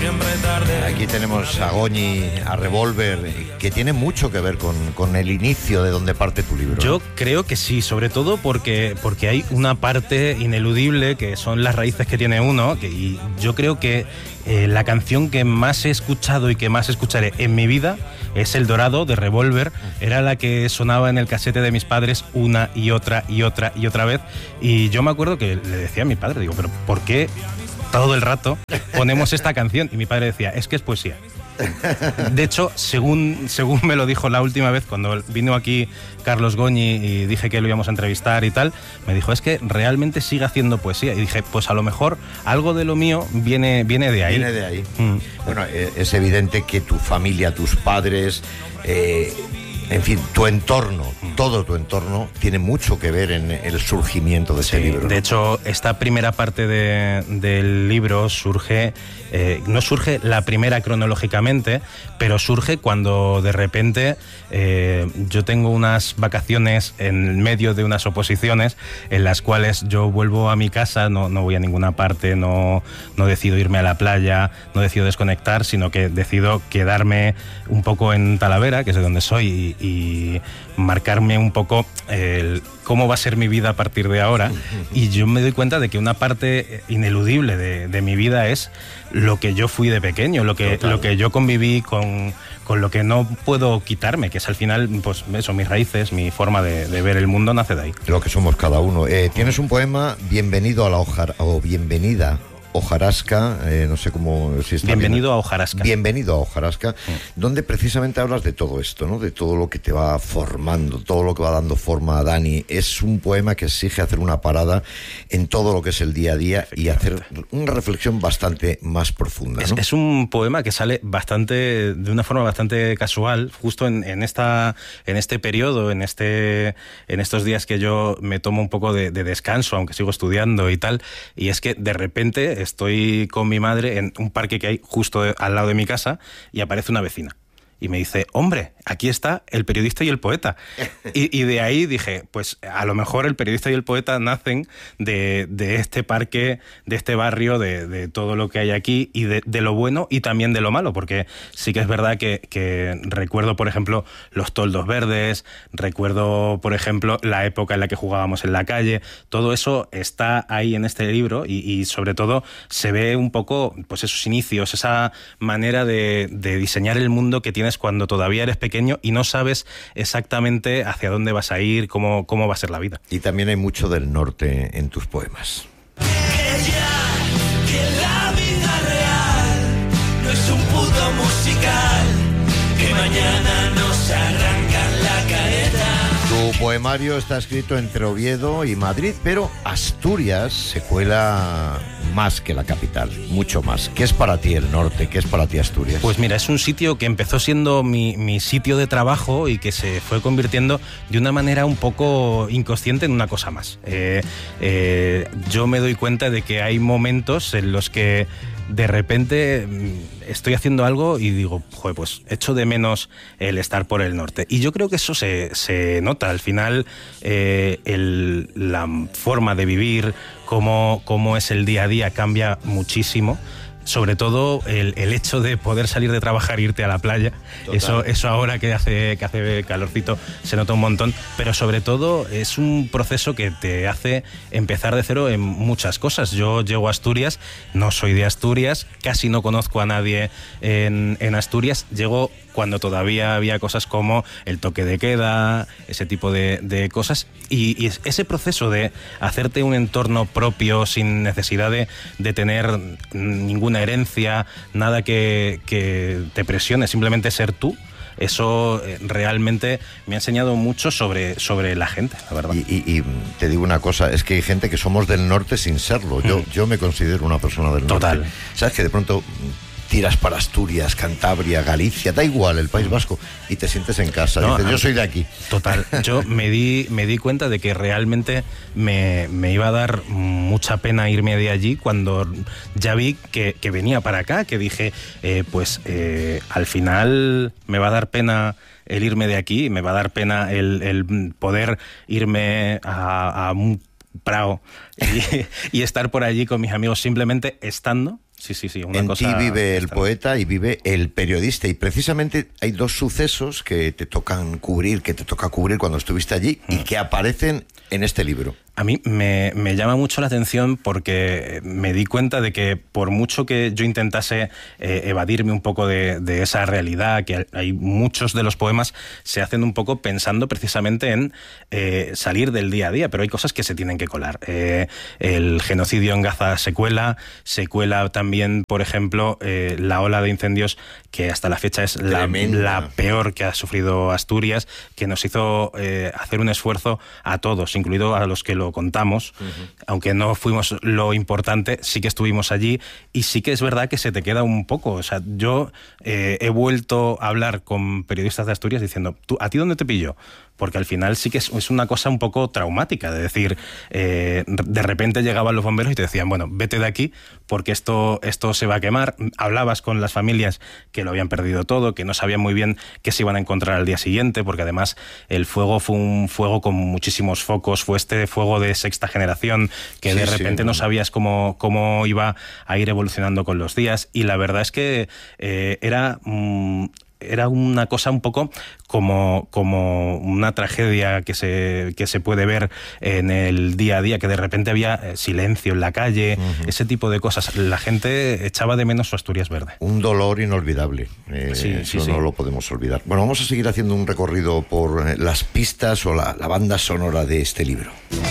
siempre tarde. Aquí tenemos a Goñi, a Revolver, que tiene mucho que ver con el inicio de donde parte tu libro. Yo creo que sí, sobre todo porque hay una parte ineludible que son las raíces que tiene uno, y yo creo que la canción que más he escuchado y que más escucharé en mi vida es El Dorado, de Revolver. Era la que sonaba en el casete de mis padres una y otra y otra y otra vez, y yo me acuerdo que le decía a mi padre, digo, pero ¿por qué todo el rato ponemos esta canción? Y mi padre decía, es que es poesía. De hecho, según me lo dijo la última vez, cuando vino aquí Carlos Goñi y dije que lo íbamos a entrevistar y tal, me dijo, es que realmente sigue haciendo poesía. Y dije, pues a lo mejor algo de lo mío viene de ahí. Viene de ahí. Bueno, es evidente que tu familia, tus padres, en fin, tu entorno, todo tu entorno, tiene mucho que ver en el surgimiento de este libro, ¿no? De hecho, esta primera parte del libro surge, no surge la primera cronológicamente, pero surge cuando de repente yo tengo unas vacaciones en medio de unas oposiciones en las cuales yo vuelvo a mi casa, no voy a ninguna parte, no decido irme a la playa, no decido desconectar, sino que decido quedarme un poco en Talavera, que es de donde soy, y marcarme un poco cómo va a ser mi vida a partir de ahora. Y yo me doy cuenta de que una parte ineludible de mi vida es lo que yo fui de pequeño, lo que yo conviví con lo que no puedo quitarme, que es al final, pues eso, mis raíces, mi forma de ver el mundo nace de ahí. Lo que somos cada uno. Tienes un poema, Bienvenido a la Bienvenida Hojarasca, no sé cómo... Si está Bienvenido bien. a Hojarasca. Bienvenido a Hojarasca, donde precisamente hablas de todo esto, ¿no? De todo lo que te va formando, todo lo que va dando forma a Dani. Es un poema que exige hacer una parada en todo lo que es el día a día y hacer una reflexión bastante más profunda, ¿no? Es un poema que sale de una forma bastante casual, justo en este periodo, en estos días que yo me tomo un poco de descanso, aunque sigo estudiando y tal, y es que de repente estoy con mi madre en un parque que hay justo al lado de mi casa y aparece una vecina. Y me dice, hombre, aquí está el periodista y el poeta. Y de ahí dije, pues a lo mejor el periodista y el poeta nacen de este parque, de este barrio, de todo lo que hay aquí y de lo bueno y también de lo malo, porque sí que es verdad que recuerdo, por ejemplo, los toldos verdes, recuerdo, por ejemplo, la época en la que jugábamos en la calle. Todo eso está ahí en este libro y sobre todo se ve un poco, pues esos inicios, esa manera de diseñar el mundo que tienes cuando todavía eres pequeño y no sabes exactamente hacia dónde vas a ir, cómo va a ser la vida. Y también hay mucho del norte en tus poemas. Que la vida real no es un puto musical, que mañana nos arrancan la careta. Tu poemario está escrito entre Oviedo y Madrid, pero Asturias se cuela más que la capital, mucho más. ¿Qué es para ti el norte? ¿Qué es para ti Asturias? Pues mira, es un sitio que empezó siendo mi sitio de trabajo y que se fue convirtiendo de una manera un poco inconsciente en una cosa más. Yo me doy cuenta de que hay momentos en los que de repente estoy haciendo algo y digo, joder, pues echo de menos el estar por el norte. Y yo creo que eso se nota. Al final, la forma de vivir, cómo es el día a día, cambia muchísimo. Sobre todo el hecho de poder salir de trabajar e irte a la playa. Eso ahora que hace calorcito se nota un montón, pero sobre todo es un proceso que te hace empezar de cero en muchas cosas. Yo llego a Asturias, no soy de Asturias, casi no conozco a nadie en Asturias. Llego cuando todavía había cosas como el toque de queda, ese tipo de cosas, y ese proceso de hacerte un entorno propio sin necesidad de tener ninguna herencia, nada que te presione, simplemente ser tú. Eso realmente me ha enseñado mucho sobre la gente, la verdad. Y te digo una cosa, es que hay gente que somos del norte sin serlo. Yo me considero una persona del norte. Total. ¿Sabes? Que de pronto tiras para Asturias, Cantabria, Galicia, da igual, el País Vasco, y te sientes en casa. No, dices, yo soy de aquí. Total. Yo me di cuenta de que realmente me iba a dar mucha pena irme de allí cuando ya vi que venía para acá, que dije, al final me va a dar pena el irme de aquí, me va a dar pena el poder irme a un prado y estar por allí con mis amigos simplemente estando, Una en cosa ti vive el extraña. poeta y vive el periodista. Y precisamente hay dos sucesos que te toca cubrir cuando estuviste allí y que aparecen en este libro. A mí me llama mucho la atención porque me di cuenta de que por mucho que yo intentase evadirme un poco de esa realidad, que hay muchos de los poemas se hacen un poco pensando precisamente en salir del día a día, pero hay cosas que se tienen que colar. El genocidio en Gaza se cuela también, por ejemplo, la ola de incendios que hasta la fecha es la peor que ha sufrido Asturias, que nos hizo hacer un esfuerzo a todos, incluido a los que lo contamos, aunque no fuimos lo importante, sí que estuvimos allí y sí que es verdad que se te queda un poco. O sea, yo he vuelto a hablar con periodistas de Asturias diciendo, ¿a ti dónde te pillo? Porque al final sí que es una cosa un poco traumática, de decir, de repente llegaban los bomberos y te decían, bueno, vete de aquí porque esto se va a quemar. Hablabas con las familias que lo habían perdido todo, que no sabían muy bien qué se iban a encontrar al día siguiente, porque además el fuego fue un fuego con muchísimos focos, fue este fuego de sexta generación que de repente no sabías cómo iba a ir evolucionando con los días, y la verdad es que era una cosa un poco como una tragedia que se puede ver en el día a día, que de repente había silencio en la calle, ese tipo de cosas. La gente echaba de menos su Asturias verde. Un dolor inolvidable. Eso no lo podemos olvidar. Bueno, vamos a seguir haciendo un recorrido por las pistas o la banda sonora de este libro.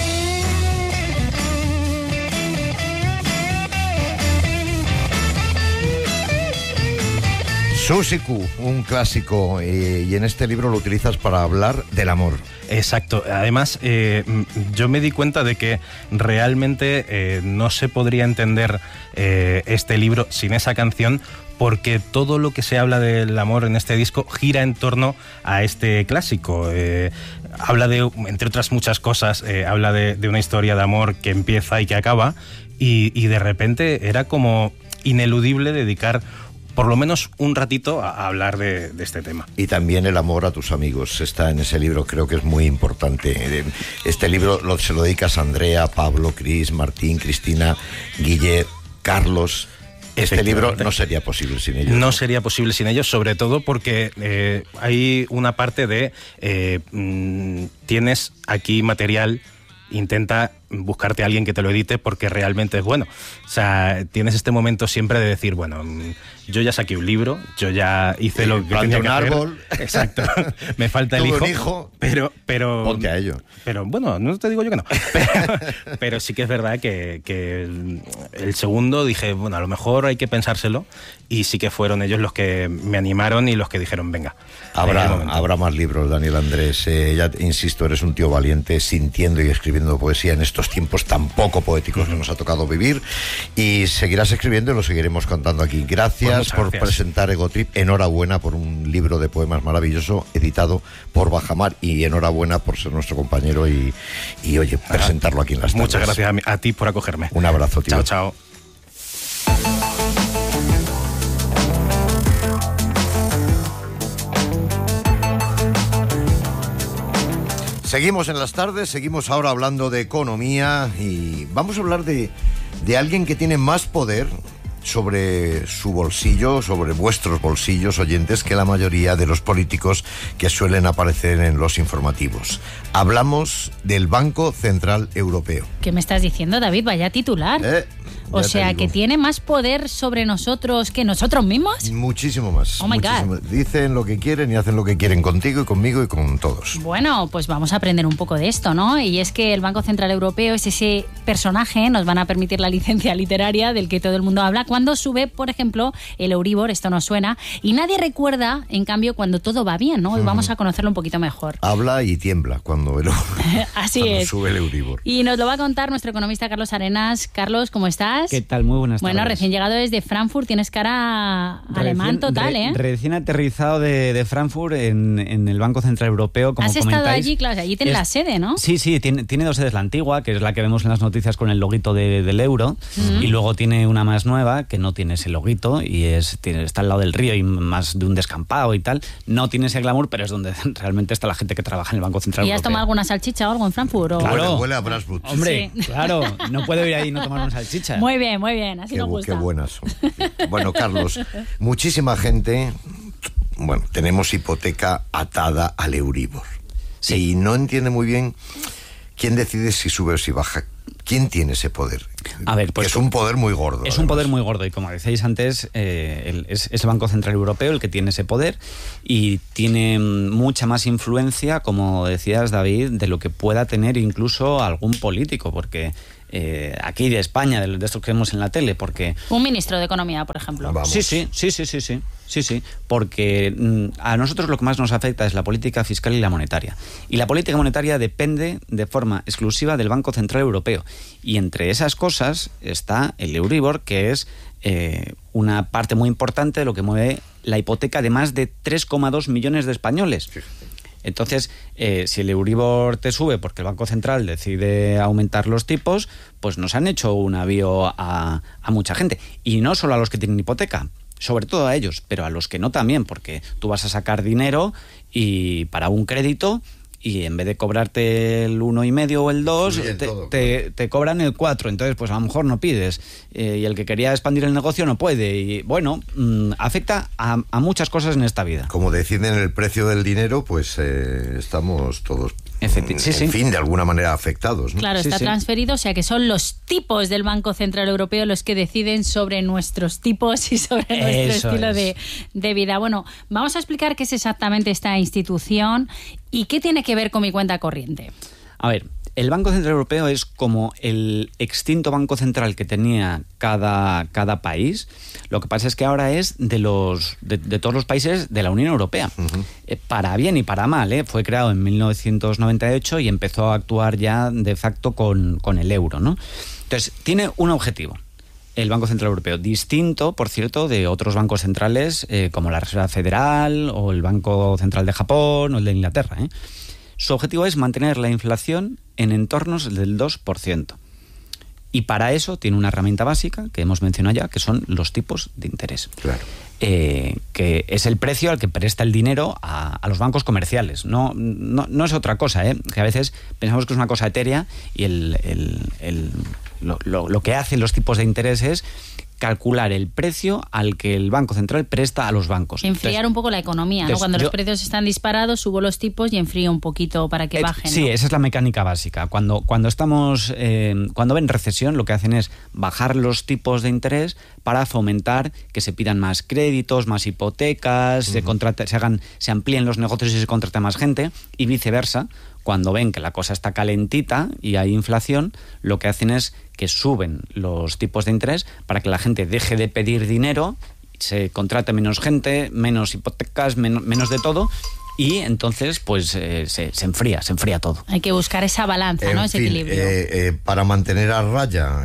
Susi Q, un clásico, y en este libro lo utilizas para hablar del amor. Exacto. Además, yo me di cuenta de que realmente no se podría entender este libro sin esa canción, porque todo lo que se habla del amor en este disco gira en torno a este clásico. Habla de, entre otras muchas cosas, habla de una historia de amor que empieza y que acaba, y de repente era como ineludible dedicar por lo menos un ratito a hablar de este tema. Y también el amor a tus amigos está en ese libro, creo que es muy importante. Este libro se lo dedicas a Andrea, Pablo, Cris, Martín, Cristina, Guille, Carlos. Este libro no sería posible sin ellos. No sería posible sin ellos, sobre todo porque hay una parte de tienes aquí material, intenta buscarte a alguien que te lo edite porque realmente es bueno. O sea, tienes este momento siempre de decir, bueno, yo ya saqué un libro, yo ya hice lo que tenía que hacer. Árbol. Exacto. Me falta el hijo. Pero ponte a ello. Pero bueno, no te digo yo que no. Pero sí que es verdad que el segundo dije, bueno, a lo mejor hay que pensárselo, y sí que fueron ellos los que me animaron y los que dijeron, venga. Habrá más libros, Daniel Andrés. Ya insisto, eres un tío valiente, sintiendo y escribiendo poesía en estos tiempos tan poco poéticos que nos ha tocado vivir, y seguirás escribiendo y lo seguiremos contando aquí. Gracias por presentar Ego Trip. Enhorabuena por un libro de poemas maravilloso editado por Bajamar, y enhorabuena por ser nuestro compañero y oye, presentarlo aquí en las tardes. Muchas gracias a ti por acogerme. Un abrazo, tío. Chao, chao. Seguimos en las tardes, seguimos ahora hablando de economía, y vamos a hablar de alguien que tiene más poder sobre su bolsillo, sobre vuestros bolsillos, oyentes, que la mayoría de los políticos que suelen aparecer en los informativos. Hablamos del Banco Central Europeo. ¿Qué me estás diciendo, David? Vaya titular. O sea, que tiene más poder sobre nosotros que nosotros mismos. Muchísimo más. Oh my God. Dicen lo que quieren y hacen lo que quieren contigo y conmigo y con todos. Bueno, pues vamos a aprender un poco de esto, ¿no? Y es que el Banco Central Europeo es ese personaje, nos van a permitir la licencia literaria del que todo el mundo habla, cuando sube, por ejemplo, el Euribor, esto nos suena, y nadie recuerda, en cambio, cuando todo va bien, ¿no? Hoy vamos a conocerlo un poquito mejor. Habla y tiembla cuando sube el Euribor. Y nos lo va a contar nuestro economista Carlos Arenas. Carlos, ¿cómo estás? ¿Qué tal? Muy buenas tardes. Bueno, recién llegado desde Frankfurt, tienes cara alemán total, ¿eh? Recién aterrizado de Frankfurt en el Banco Central Europeo, como ¿Has comentáis. estado allí? Claro, allí tienes la sede, ¿no? Sí, tiene dos sedes. La antigua, que es la que vemos en las noticias con el loguito del euro, y luego tiene una más nueva, que no tiene ese loguito, y está al lado del río y más de un descampado y tal. No tiene ese glamour, pero es donde realmente está la gente que trabaja en el Banco Central Europeo. ¿Y has tomado alguna salchicha o algo en Frankfurt? Claro. Huele a Brasburg. Hombre, sí. Claro, no puedo ir ahí y no tomar una salchicha. Muy bien, así nos gusta. Qué buenas son. Bueno, Carlos, muchísima gente, bueno, tenemos hipoteca atada al Euribor. Sí. Y no entiende muy bien quién decide si sube o si baja. ¿Quién tiene ese poder? A ver, pues es un poder muy gordo. Es un poder muy gordo y como decíais antes, es el Banco Central Europeo el que tiene ese poder y tiene mucha más influencia, como decías, David, de lo que pueda tener incluso algún político, porque aquí de España, de estos que vemos en la tele, porque... Un ministro de Economía, por ejemplo. Vamos. Sí, porque a nosotros lo que más nos afecta es la política fiscal y la monetaria. Y la política monetaria depende de forma exclusiva del Banco Central Europeo. Y entre esas cosas está el Euribor, que es una parte muy importante de lo que mueve la hipoteca de más de 3,2 millones de españoles. Entonces, si el Euribor te sube porque el Banco Central decide aumentar los tipos, pues nos han hecho un avío a mucha gente. Y no solo a los que tienen hipoteca, sobre todo a ellos, pero a los que no también, porque tú vas a sacar dinero y para un crédito y en vez de cobrarte el 1,5 o el 2, te cobran el 4. Entonces, pues a lo mejor no pides. Y el que quería expandir el negocio no puede. Y bueno, afecta a muchas cosas en esta vida. Como deciden el precio del dinero, pues estamos todos... En fin, de alguna manera afectados, ¿no? Claro, está transferido, o sea que son los tipos del Banco Central Europeo los que deciden sobre nuestros tipos y sobre nuestro estilo de vida. Bueno, vamos a explicar qué es exactamente esta institución y qué tiene que ver con mi cuenta corriente. A ver, el Banco Central Europeo es como el extinto Banco Central que tenía cada país. Lo que pasa es que ahora es de todos los países de la Unión Europea. Uh-huh. Para bien y para mal, ¿eh? Fue creado en 1998 y empezó a actuar ya de facto con el euro, ¿no? Entonces, tiene un objetivo. El Banco Central Europeo, distinto, por cierto, de otros bancos centrales como la Reserva Federal o el Banco Central de Japón o el de Inglaterra, ¿eh? Su objetivo es mantener la inflación en entornos del 2%. Y para eso tiene una herramienta básica que hemos mencionado ya, que son los tipos de interés. Claro. Que es el precio al que presta el dinero a los bancos comerciales. No es otra cosa, que a veces pensamos que es una cosa etérea y lo que hacen los tipos de interés es calcular el precio al que el Banco Central presta a los bancos. Enfriar un poco la economía, ¿no? Cuando los precios están disparados, subo los tipos y enfrío un poquito para que bajen, ¿no? Sí, esa es la mecánica básica. Cuando ven recesión, lo que hacen es bajar los tipos de interés para fomentar que se pidan más créditos, más hipotecas, se amplíen los negocios y se contrate más gente, y viceversa. Cuando ven que la cosa está calentita y hay inflación, lo que hacen es que suben los tipos de interés para que la gente deje de pedir dinero, se contrate menos gente, menos hipotecas, menos de todo, y entonces pues se enfría todo. Hay que buscar esa balanza, ¿no? Ese equilibrio. Para mantener a raya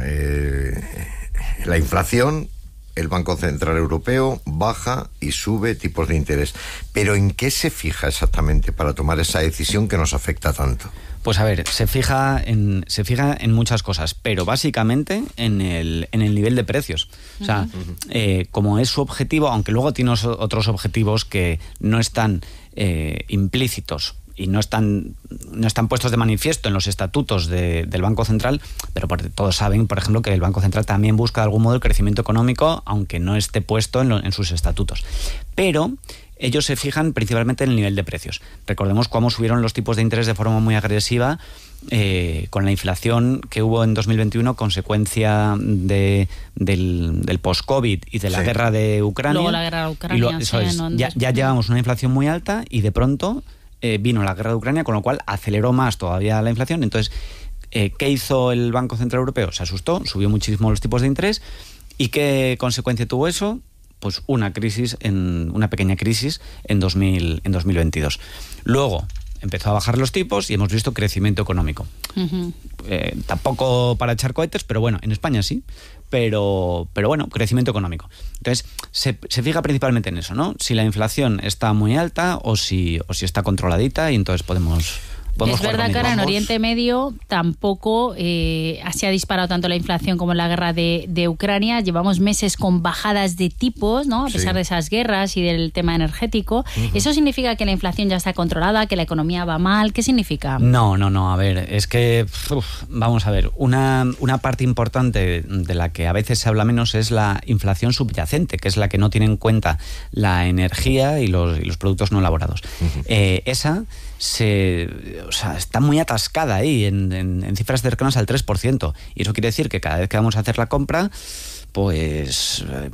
la inflación, el Banco Central Europeo baja y sube tipos de interés. Pero ¿en qué se fija exactamente para tomar esa decisión que nos afecta tanto? Pues a ver, se fija en muchas cosas, pero básicamente en el nivel de precios. O sea, como es su objetivo, aunque luego tiene otros objetivos que no están implícitos y no están puestos de manifiesto en los estatutos del Banco Central, pero todos saben, por ejemplo, que el Banco Central también busca de algún modo el crecimiento económico, aunque no esté puesto en sus estatutos. Pero ellos se fijan principalmente en el nivel de precios. Recordemos cómo subieron los tipos de interés de forma muy agresiva con la inflación que hubo en 2021, consecuencia del post-COVID y de la guerra de Ucrania. Luego la guerra de Ucrania. Ya llevamos una inflación muy alta y de pronto vino la guerra de Ucrania, con lo cual aceleró más todavía la inflación. Entonces, ¿qué hizo el Banco Central Europeo? Se asustó, subió muchísimo los tipos de interés. ¿Y qué consecuencia tuvo eso? Pues una pequeña crisis en 2022. Luego empezó a bajar los tipos y hemos visto crecimiento económico. Uh-huh. Tampoco para echar cohetes, pero bueno, en España sí. Pero bueno, crecimiento económico. Entonces, se fija principalmente en eso, ¿no? Si la inflación está muy alta o si está controladita, y entonces podemos Es verdad que ahora en Oriente Medio tampoco se ha disparado tanto la inflación como en la guerra de Ucrania. Llevamos meses con bajadas de tipos, ¿no? A pesar de esas guerras y del tema energético. ¿Eso significa que la inflación ya está controlada, que la economía va mal? ¿Qué significa? No. A ver, es que, vamos a ver, una parte importante de la que a veces se habla menos es la inflación subyacente, que es la que no tiene en cuenta la energía y los productos no elaborados. Esa está muy atascada ahí en cifras cercanas al 3%. Y eso quiere decir que cada vez que vamos a hacer la compra, pues, en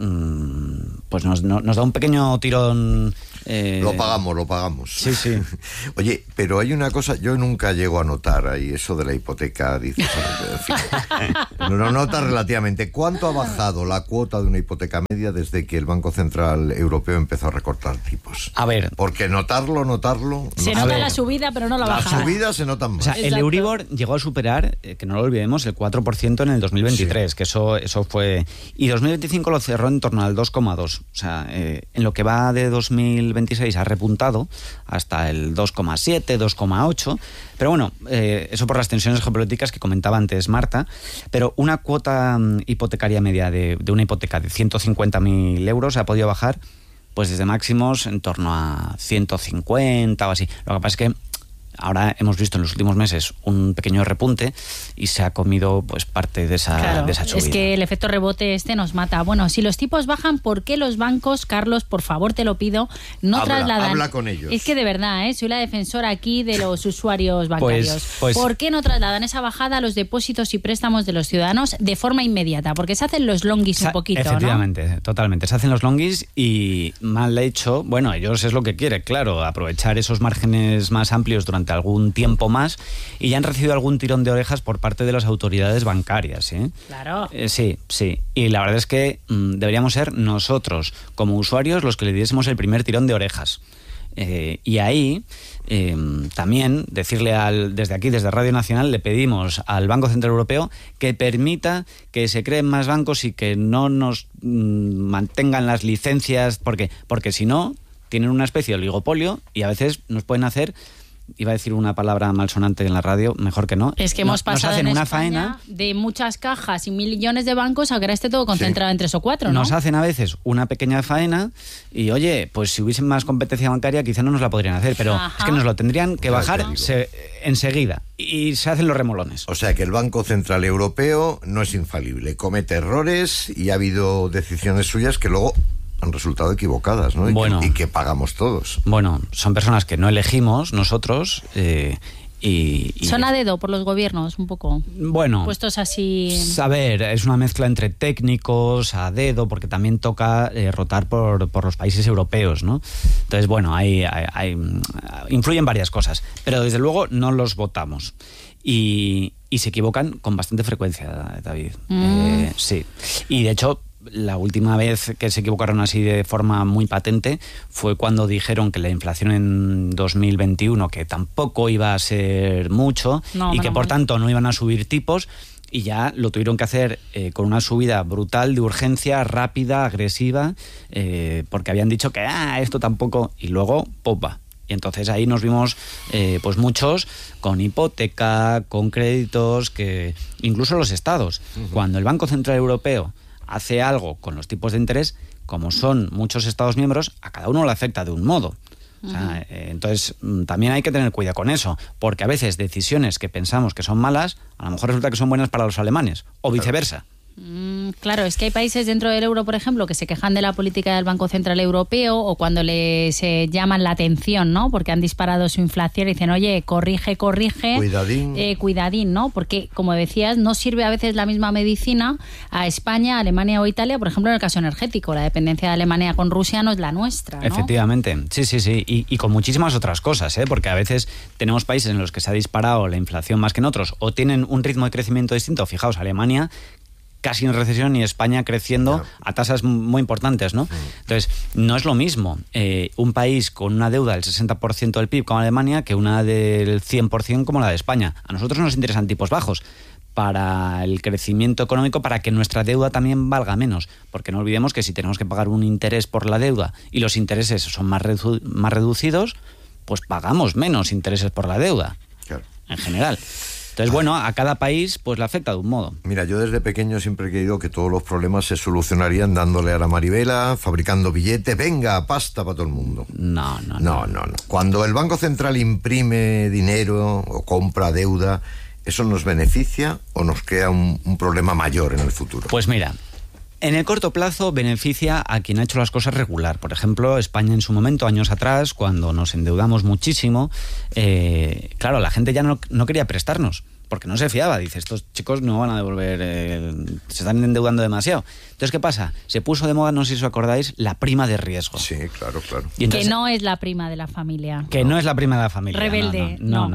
fin, pues nos da un pequeño tirón. Lo pagamos. Sí. Oye, pero hay una cosa, yo nunca llego a notar ahí eso de la hipoteca, dices, en fin. No notas relativamente. ¿Cuánto ha bajado la cuota de una hipoteca media desde que el Banco Central Europeo empezó a recortar tipos? A ver. Porque notarlo. Se nota la subida, pero no la bajada. La subida se nota más. O sea, el Euribor llegó a superar, que no lo olvidemos, el 4% en el 2023, que eso fue. Y 2025 lo cerró en torno al 2,2. O sea, en lo que va de 2026 ha repuntado hasta el 2,7, 2,8. Pero bueno, eso por las tensiones geopolíticas que comentaba antes Marta. Pero una cuota hipotecaria media de una hipoteca de 150.000 euros ha podido bajar pues desde máximos en torno a 150 o así. Lo que pasa es que ahora hemos visto en los últimos meses un pequeño repunte y se ha comido pues parte de esa subida. Es que el efecto rebote nos mata. Bueno, si los tipos bajan, ¿por qué los bancos, Carlos, por favor te lo pido, no trasladan? Habla con ellos. Es que de verdad, soy la defensora aquí de los usuarios bancarios. ¿Por qué no trasladan esa bajada a los depósitos y préstamos de los ciudadanos de forma inmediata? Porque se hacen los longis un poquito, efectivamente, ¿no? Totalmente. Se hacen los longis y mal hecho, bueno, ellos es lo que quieren, claro, aprovechar esos márgenes más amplios durante algún tiempo más, y ya han recibido algún tirón de orejas por parte de las autoridades bancarias. Claro. Sí. Y la verdad es que deberíamos ser nosotros, como usuarios, los que le diésemos el primer tirón de orejas. Y ahí también decirle desde aquí, desde Radio Nacional, le pedimos al Banco Central Europeo que permita que se creen más bancos y que no nos mantengan las licencias, porque si no, tienen una especie de oligopolio y a veces nos pueden hacer... Iba a decir una palabra malsonante en la radio, mejor que no. Es que hemos pasado en España de muchas cajas y millones de bancos a que ahora esté todo concentrado en 3 o 4, ¿no? Nos hacen a veces una pequeña faena y, oye, pues si hubiesen más competencia bancaria quizá no nos la podrían hacer, pero es que nos lo tendrían que bajar enseguida y se hacen los remolones. O sea que el Banco Central Europeo no es infalible, comete errores y ha habido decisiones suyas que luego han resultado equivocadas, ¿no? Y que pagamos todos. Bueno, son personas que no elegimos nosotros y son a dedo por los gobiernos, un poco. Bueno, puestos así. A ver, es una mezcla entre técnicos, a dedo, porque también toca rotar por los países europeos, ¿no? Entonces, bueno, hay influyen varias cosas, pero desde luego no los votamos. Y se equivocan con bastante frecuencia, David. Sí. Y de hecho, la última vez que se equivocaron así de forma muy patente fue cuando dijeron que la inflación en 2021, que tampoco iba a ser mucho y que por tanto no iban a subir tipos, y ya lo tuvieron que hacer con una subida brutal de urgencia, rápida, agresiva, porque habían dicho que esto tampoco, y luego ¡popa! Y entonces ahí nos vimos pues muchos con hipoteca, con créditos, que incluso los estados, cuando el Banco Central Europeo hace algo con los tipos de interés, como son muchos Estados miembros, a cada uno le afecta de un modo. O sea, entonces también hay que tener cuidado con eso, porque a veces decisiones que pensamos que son malas, a lo mejor resulta que son buenas para los alemanes, o viceversa. Claro, es que hay países dentro del euro, por ejemplo, que se quejan de la política del Banco Central Europeo o cuando les llaman la atención, ¿no? Porque han disparado su inflación y dicen, oye, corrige. Cuidadín, ¿no? Porque, como decías, no sirve a veces la misma medicina a España, Alemania o Italia, por ejemplo, en el caso energético. La dependencia de Alemania con Rusia no es la nuestra, ¿no? Efectivamente, sí. Y con muchísimas otras cosas, porque a veces tenemos países en los que se ha disparado la inflación más que en otros, o tienen un ritmo de crecimiento distinto. Fijaos, Alemania casi en recesión y España creciendo a tasas muy importantes, ¿no? Entonces, no es lo mismo un país con una deuda del 60% del PIB como Alemania que una del 100% como la de España. A nosotros nos interesan tipos bajos para el crecimiento económico, para que nuestra deuda también valga menos, porque no olvidemos que si tenemos que pagar un interés por la deuda y los intereses son más reducidos, pues pagamos menos intereses por la deuda, Claro. en general. Entonces, bueno, a cada país pues le afecta de un modo. Mira, yo desde pequeño siempre he creído que todos los problemas se solucionarían dándole a la manivela, fabricando billetes, venga, pasta para todo el mundo. No. No. Cuando el Banco Central imprime dinero o compra deuda, ¿eso nos beneficia o nos crea un problema mayor en el futuro? Pues mira, en el corto plazo beneficia a quien ha hecho las cosas regular. Por ejemplo, España en su momento, años atrás, cuando nos endeudamos muchísimo, claro, la gente ya no quería prestarnos, porque no se fiaba. Dice, estos chicos no van a devolver, se están endeudando demasiado. Entonces, ¿qué pasa? Se puso de moda, no sé si os acordáis, la prima de riesgo. Sí, claro. Y entonces, que no es la prima de la familia. que no es la prima de la familia. Rebelde. No.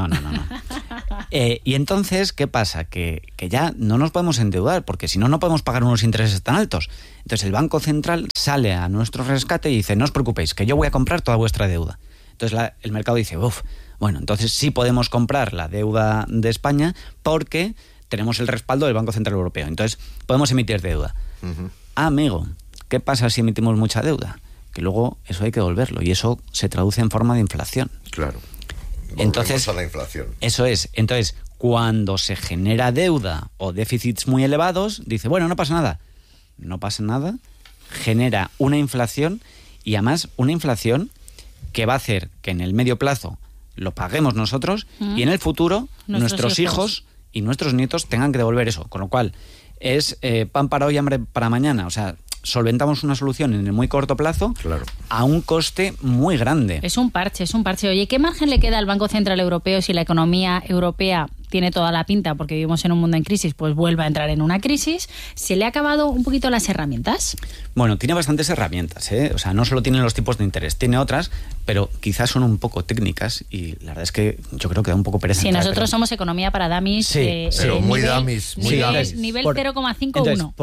Y entonces, ¿qué pasa? Que ya no nos podemos endeudar, porque si no, no podemos pagar unos intereses tan altos. Entonces el Banco Central sale a nuestro rescate y dice, no os preocupéis, que yo voy a comprar toda vuestra deuda. Entonces el mercado dice, bueno, entonces sí podemos comprar la deuda de España porque tenemos el respaldo del Banco Central Europeo. Entonces podemos emitir deuda. Uh-huh. Amigo, ¿qué pasa si emitimos mucha deuda? Que luego eso hay que devolverlo y eso se traduce en forma de inflación. Claro. Entonces, a la inflación. Eso es. Entonces, cuando se genera deuda o déficits muy elevados, dice, bueno, no pasa nada. No pasa nada, genera una inflación y además una inflación que va a hacer que en el medio plazo lo paguemos nosotros y en el futuro nuestros hijos y nuestros nietos tengan que devolver eso. Con lo cual, es pan para hoy, hambre para mañana. O sea, solventamos una solución en el muy corto plazo, claro, a un coste muy grande. Es un parche. Oye, ¿qué margen le queda al Banco Central Europeo si la economía europea tiene toda la pinta, porque vivimos en un mundo en crisis, pues vuelve a entrar en una crisis? ¿Se le ha acabado un poquito las herramientas? Bueno, tiene bastantes herramientas, ¿eh? O sea, no solo tiene los tipos de interés, tiene otras, pero quizás son un poco técnicas y la verdad es que yo creo que da un poco pereza. Sí, nosotros somos economía para dummies. Sí, pero muy nivel, dummies. Nivel 0,51.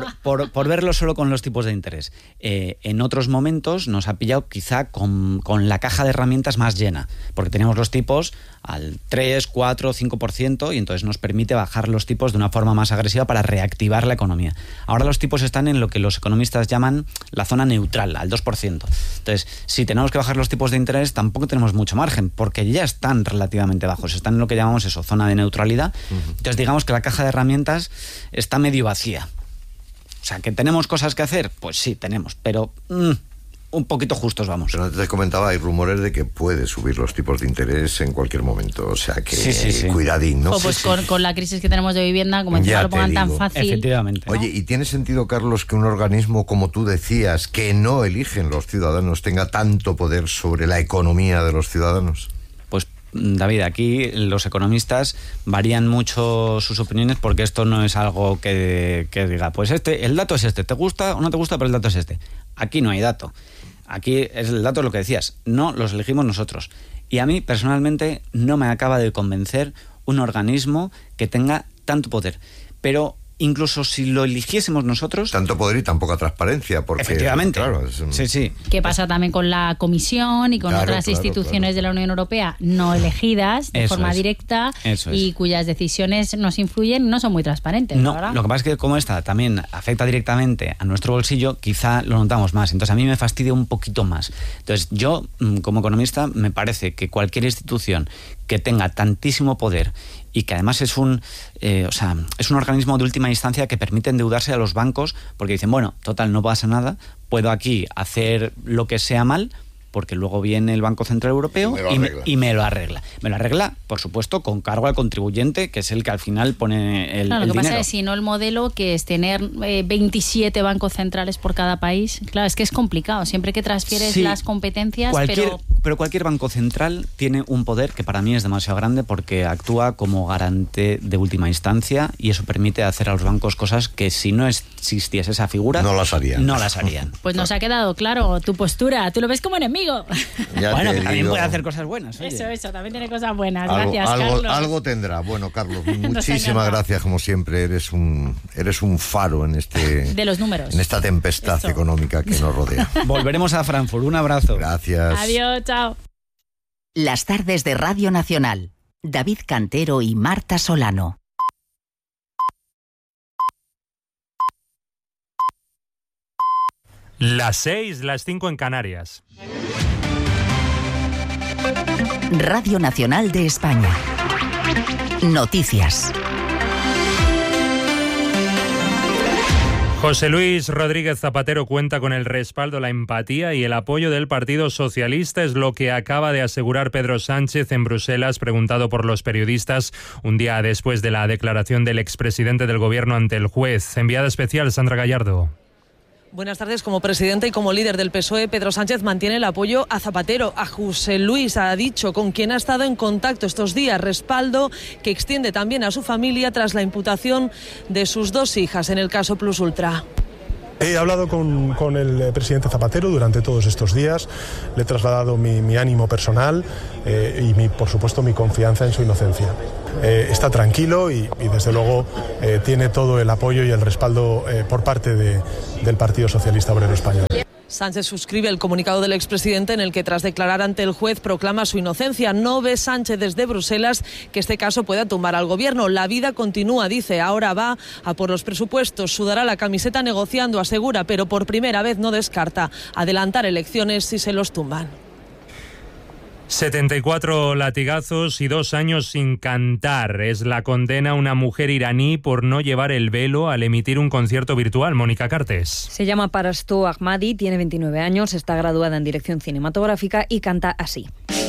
Por verlo solo con los tipos de interés. En otros momentos nos ha pillado quizá con la caja de herramientas más llena, porque teníamos los tipos al 3, 4, 5% y entonces nos permite bajar los tipos de una forma más agresiva para reactivar la economía. Ahora los tipos están en lo que los economistas llaman la zona neutral, al 2%. Entonces, si tenemos que bajar los tipos de interés, tampoco tenemos mucho margen, porque ya están relativamente bajos, están en lo que llamamos eso, zona de neutralidad. Entonces, digamos que la caja de herramientas está medio vacía. O sea, ¿que tenemos cosas que hacer? Pues sí, tenemos, pero un poquito justos vamos. Pero antes te comentaba, hay rumores de que puede subir los tipos de interés en cualquier momento, o sea que sí. Cuidadín, ¿no? Pues con la crisis que tenemos de vivienda, como encima lo pongan tan fácil. Efectivamente. Oye, ¿y tiene sentido, Carlos, que un organismo, como tú decías, que no eligen los ciudadanos, tenga tanto poder sobre la economía de los ciudadanos? Pues, David, aquí los economistas varían mucho sus opiniones porque esto no es algo que diga, pues el dato es este, te gusta o no te gusta, pero el dato es este. Aquí no hay dato. Aquí el dato es lo que decías, no los elegimos nosotros. Y a mí, personalmente, no me acaba de convencer un organismo que tenga tanto poder. Pero incluso si lo eligiésemos nosotros... Tanto poder y tan poca transparencia, porque... Efectivamente. Claro, Sí. ¿Qué pasa también con la Comisión y con otras instituciones de la Unión Europea no elegidas de forma directa y cuyas decisiones nos influyen, no son muy transparentes? No, ¿verdad? lo que pasa es que como esta también afecta directamente a nuestro bolsillo, quizá lo notamos más. Entonces a mí me fastidia un poquito más. Entonces yo, como economista, me parece que cualquier institución que tenga tantísimo poder y que además es un organismo de última instancia que permite endeudarse a los bancos porque dicen, bueno, total, no pasa nada, puedo aquí hacer lo que sea mal porque luego viene el Banco Central Europeo y me lo arregla. Me lo arregla, por supuesto, con cargo al contribuyente, que es el que al final pone el lo que dinero. pasa es, si no, el modelo que es tener 27 bancos centrales por cada país, claro, es que es complicado, siempre que transfieres las competencias, pero cualquier banco central tiene un poder que para mí es demasiado grande porque actúa como garante de última instancia y eso permite hacer a los bancos cosas que si no existiese esa figura... No las harían. Pues nos ha quedado claro tu postura, tú lo ves como enemigo. Bueno, también puede hacer cosas buenas. Oye. Eso, también tiene cosas buenas. Gracias, Carlos. Algo tendrá. Bueno, Carlos, muchísimas gracias, como siempre. Eres un faro en de los números. En esta tempestad económica que nos rodea. Volveremos a Frankfurt. Un abrazo. Gracias. Adiós, chao. Las tardes de Radio Nacional. David Cantero y Marta Solano. Las 6, las 5 en Canarias. Radio Nacional de España. Noticias. José Luis Rodríguez Zapatero cuenta con el respaldo, la empatía y el apoyo del Partido Socialista, es lo que acaba de asegurar Pedro Sánchez en Bruselas, preguntado por los periodistas un día después de la declaración del expresidente del Gobierno ante el juez. Enviada especial, Sandra Gallardo. Buenas tardes. Como presidente y como líder del PSOE, Pedro Sánchez mantiene el apoyo a Zapatero. A José Luis ha dicho con quien ha estado en contacto estos días, respaldo que extiende también a su familia tras la imputación de sus 2 hijas en el caso Plus Ultra. He hablado con el presidente Zapatero durante todos estos días, le he trasladado mi ánimo personal y por supuesto mi confianza en su inocencia. Está tranquilo y desde luego tiene todo el apoyo y el respaldo por parte del Partido Socialista Obrero Español. Sánchez suscribe el comunicado del expresidente en el que, tras declarar ante el juez, proclama su inocencia. No ve Sánchez desde Bruselas que este caso pueda tumbar al gobierno. La vida continúa, dice. Ahora va a por los presupuestos, sudará la camiseta negociando, asegura, pero por primera vez no descarta adelantar elecciones si se los tumban. 74 latigazos y 2 años sin cantar. Es la condena a una mujer iraní por no llevar el velo al emitir un concierto virtual. Mónica Cartes. Se llama Parasto Ahmadi, tiene 29 años, está graduada en dirección cinematográfica y canta así.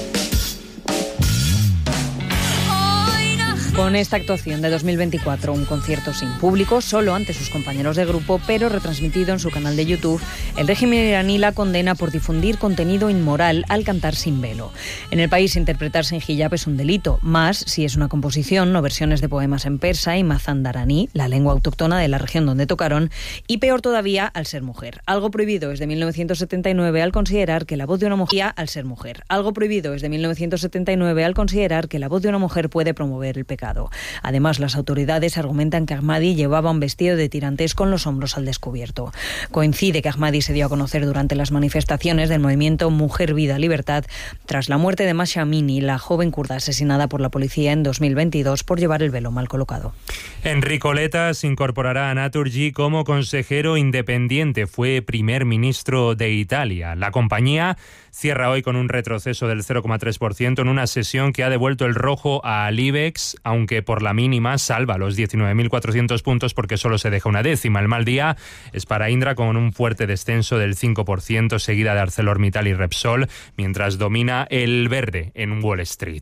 Con esta actuación de 2024, un concierto sin público, solo ante sus compañeros de grupo, pero retransmitido en su canal de YouTube, el régimen iraní la condena por difundir contenido inmoral al cantar sin velo. En el país, interpretarse en hijab es un delito, más si es una composición o versiones de poemas en persa y mazandaraní, la lengua autóctona de la región donde tocaron, y peor todavía al ser mujer. Algo prohibido es de 1979 al considerar que la voz de una mujer Algo prohibido es de 1979 al considerar que la voz de una mujer puede promover el pecado. Además, las autoridades argumentan que Ahmadi llevaba un vestido de tirantes con los hombros al descubierto. Coincide que Ahmadi se dio a conocer durante las manifestaciones del movimiento Mujer, Vida, Libertad tras la muerte de Masha Amini, la joven kurda asesinada por la policía en 2022 por llevar el velo mal colocado. Enrico Letta se incorporará a Naturgy como consejero independiente. Fue primer ministro de Italia. La compañía cierra hoy con un retroceso del 0,3% en una sesión que ha devuelto el rojo al IBEX, aunque por la mínima salva los 19.400 puntos porque solo se deja una décima. El mal día es para Indra con un fuerte descenso del 5%, seguida de ArcelorMittal y Repsol, mientras domina el verde en Wall Street.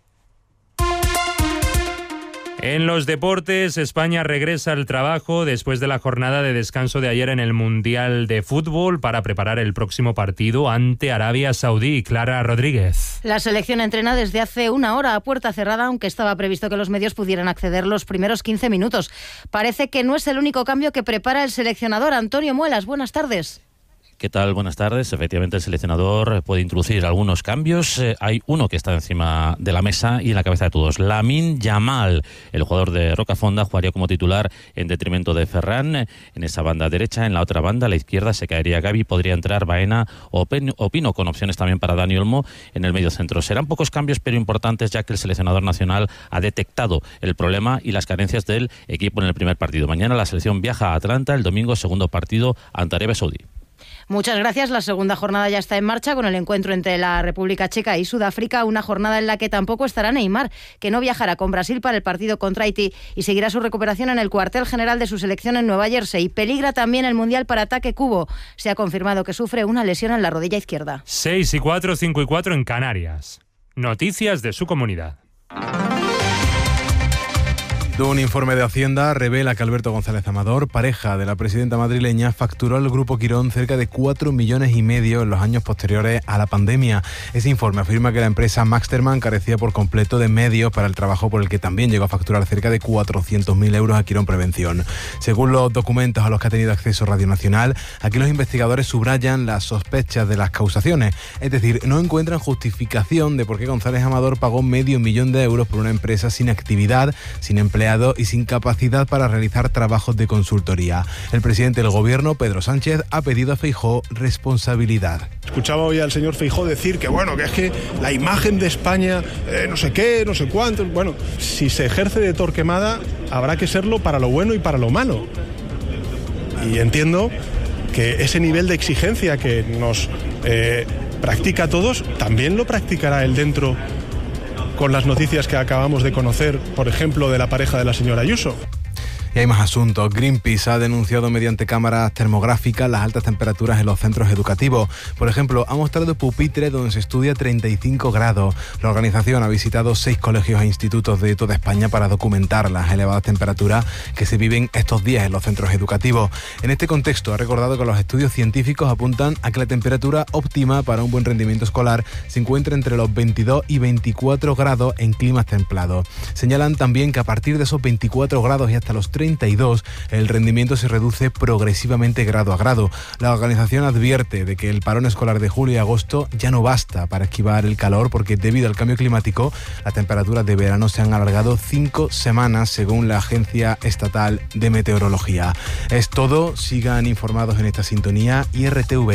En los deportes, España regresa al trabajo después de la jornada de descanso de ayer en el Mundial de Fútbol para preparar el próximo partido ante Arabia Saudí. Clara Rodríguez. La selección entrena desde hace una hora a puerta cerrada, aunque estaba previsto que los medios pudieran acceder los primeros 15 minutos. Parece que no es el único cambio que prepara el seleccionador. Antonio Muelas, buenas tardes. ¿Qué tal? Buenas tardes. Efectivamente, el seleccionador puede introducir algunos cambios. Hay uno que está encima de la mesa y en la cabeza de todos. Lamine Yamal, el jugador de Rocafonda, jugaría como titular en detrimento de Ferran en esa banda derecha. En la otra banda, a la izquierda, se caería Gavi. Podría entrar Baena o Pino, con opciones también para Dani Olmo en el medio centro. Serán pocos cambios, pero importantes, ya que el seleccionador nacional ha detectado el problema y las carencias del equipo en el primer partido. Mañana la selección viaja a Atlanta, el domingo segundo partido ante Arabia Saudí. Muchas gracias. La segunda jornada ya está en marcha con el encuentro entre la República Checa y Sudáfrica, una jornada en la que tampoco estará Neymar, que no viajará con Brasil para el partido contra Haití y seguirá su recuperación en el cuartel general de su selección en Nueva Jersey. Peligra también el Mundial para Ataque Cubo. Se ha confirmado que sufre una lesión en la rodilla izquierda. 6:04, 5:04 en Canarias. Noticias de su comunidad. Un informe de Hacienda revela que Alberto González Amador, pareja de la presidenta madrileña, facturó al Grupo Quirón cerca de 4,5 millones en los años posteriores a la pandemia. Ese informe afirma que la empresa Maxterman carecía por completo de medios para el trabajo, por el que también llegó a facturar cerca de 400.000 euros a Quirón Prevención. Según los documentos a los que ha tenido acceso Radio Nacional, aquí los investigadores subrayan las sospechas de las causaciones. Es decir, no encuentran justificación de por qué González Amador pagó 500.000 euros por una empresa sin actividad, sin empleo y sin capacidad para realizar trabajos de consultoría. El presidente del gobierno, Pedro Sánchez, ha pedido a Feijóo responsabilidad. Escuchaba hoy al señor Feijóo decir que es que la imagen de España, no sé qué, no sé cuánto. Bueno, si se ejerce de Torquemada, habrá que serlo para lo bueno y para lo malo. Y entiendo que ese nivel de exigencia que nos practica a todos, también lo practicará él dentro con las noticias que acabamos de conocer, por ejemplo, de la pareja de la señora Ayuso. Y hay más asuntos. Greenpeace ha denunciado mediante cámaras termográficas las altas temperaturas en los centros educativos. Por ejemplo, ha mostrado pupitres donde se estudia 35 grados. La organización ha visitado 6 colegios e institutos de toda España para documentar las elevadas temperaturas que se viven estos días en los centros educativos. En este contexto, ha recordado que los estudios científicos apuntan a que la temperatura óptima para un buen rendimiento escolar se encuentra entre los 22 y 24 grados en climas templados. Señalan también que a partir de esos 24 grados y hasta los 32, el rendimiento se reduce progresivamente grado a grado. La organización advierte de que el parón escolar de julio y agosto ya no basta para esquivar el calor, porque debido al cambio climático las temperaturas de verano se han alargado 5 semanas según la Agencia Estatal de Meteorología. Es todo, sigan informados en esta sintonía y RTV.